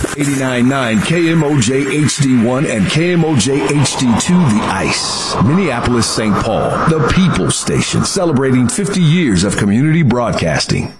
89.9 KMOJ HD1 and KMOJ HD2 The Ice. Minneapolis, St. Paul, the People's Station, celebrating 50 years of community broadcasting.